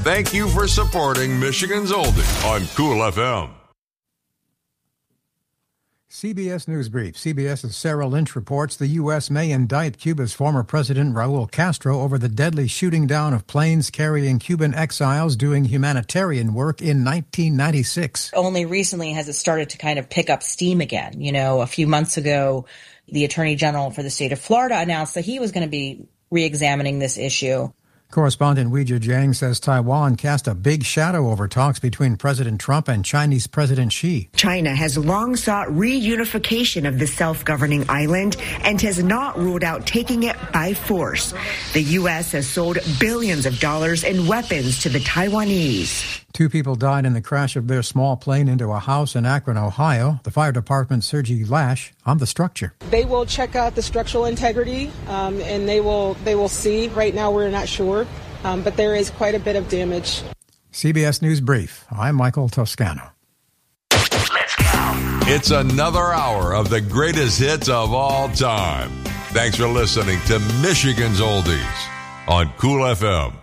Thank you for supporting Michigan's Oldie on Cool FM. CBS News Brief. CBS's Sarah Lynch reports the U.S. may indict Cuba's former president Raul Castro over the deadly shooting down of planes carrying Cuban exiles doing humanitarian work in 1996. Only recently has it started to kind of pick up steam again. You know, a few months ago, the Attorney General for the state of Florida announced that he was going to be re-examining this issue. Correspondent Weijia Jiang says Taiwan cast a big shadow over talks between President Trump and Chinese President Xi. China has long sought reunification of the self-governing island and has not ruled out taking it by force. The U.S. has sold billions of dollars in weapons to the Taiwanese. 2 people died in the crash of their small plane into a house in Akron, Ohio. The fire department's Sergey Lash on the structure. They will check out the structural integrity, and they will see. Right now, we're not sure, but there is quite a bit of damage. CBS News Brief. I'm Michael Toscano. Let's go. It's another hour of the greatest hits of all time. Thanks for listening to Michigan's Oldies on Cool FM.